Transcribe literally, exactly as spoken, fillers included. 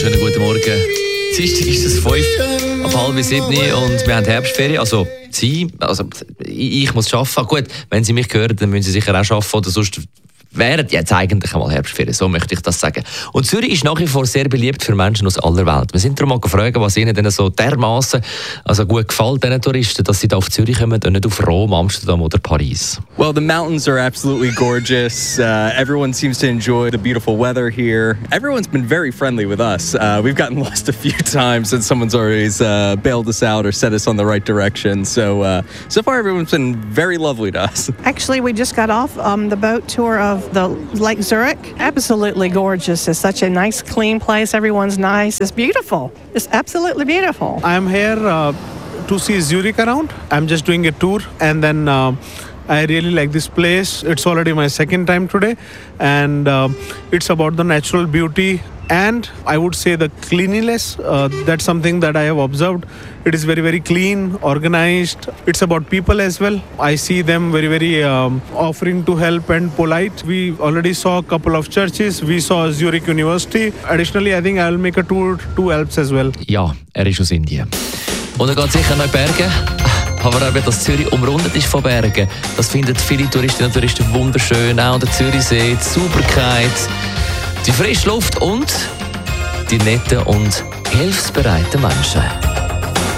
wunderschönen guten Morgen. Dienstag ist es fünf, ab halb sieben und wir haben Herbstferien. Also Sie, also ich muss arbeiten. Gut, wenn Sie mich hören, dann müssen Sie sicher auch arbeiten oder sonst wären jetzt eigentlich einmal Herbstferien, so möchte ich das sagen. Und Zürich ist nach wie vor sehr beliebt für Menschen aus aller Welt. Wir sind darum mal gefragt, was ihnen denn so dermassen also gut gefällt, den Touristen, dass sie da auf Zürich kommen und nicht auf Rom, Amsterdam oder Paris. Well, the mountains are absolutely gorgeous. Uh, everyone seems to enjoy the beautiful weather here. Everyone's been very friendly with us. Uh, we've gotten lost a few times and someone's always uh, bailed us out or set us on the right direction. So, uh, so far everyone's been very lovely to us. Actually, we just got off um, the boat tour of the Lake Zurich. Absolutely gorgeous. It's such a nice, clean place. Everyone's nice. It's beautiful. It's absolutely beautiful. I'm here uh, to see Zurich around. I'm just doing a tour, and then uh, I really like this place. It's already my second time today, and uh, it's about the natural beauty and I would say the cleanliness. Uh, that's something that I have observed. It is very, very clean, organized. It's about people as well. I see them very, very um, offering to help and polite. We already saw a couple of churches. We saw Zurich University. Additionally, I think I'll make a tour to Alps as well. Ja, er ist aus Indien. Und er geht sicher nach Bergen. Aber eben, dass Zürich umrundet ist von Bergen, das finden viele Touristinnen und Touristen wunderschön. Auch der Zürichsee, die Sauberkeit, die frische Luft und die netten und hilfsbereiten Menschen.